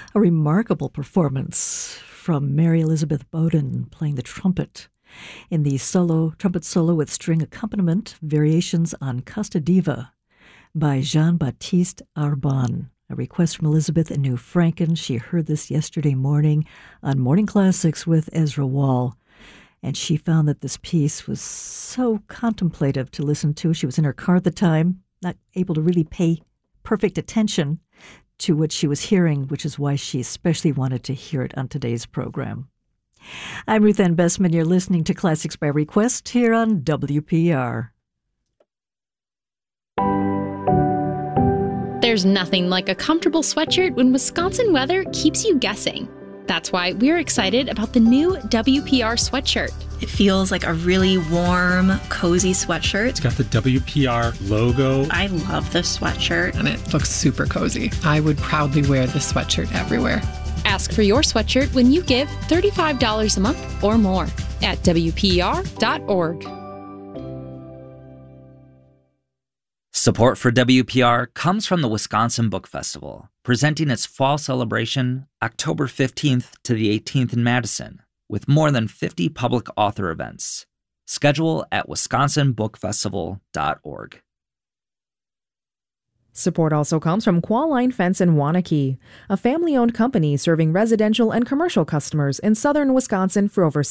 A remarkable performance from Mary Elizabeth Bowden playing the trumpet in the trumpet solo with string accompaniment, Variations on Costa Diva by Jean-Baptiste Arbon. A request from Elizabeth in New Franken. She heard this yesterday morning on Morning Classics with Ezra Wall, and she found that this piece was so contemplative to listen to. She was in her car at the time, not able to really pay perfect attention to what she was hearing, which is why she especially wanted to hear it on today's program. I'm Ruth Ann Bessman. You're listening to Classics by Request here on WPR. There's nothing like a comfortable sweatshirt when Wisconsin weather keeps you guessing. That's why we're excited about the new WPR sweatshirt. It feels like a really warm, cozy sweatshirt. It's got the WPR logo. I love this sweatshirt. And it looks super cozy. I would proudly wear this sweatshirt everywhere. Ask for your sweatshirt when you give $35 a month or more at WPR.org. Support for WPR comes from the Wisconsin Book Festival, presenting its fall celebration October 15th to the 18th in Madison, with more than 50 public author events. Schedule at wisconsinbookfestival.org. Support also comes from Qualline Fence in Waunakee, a family-owned company serving residential and commercial customers in southern Wisconsin for over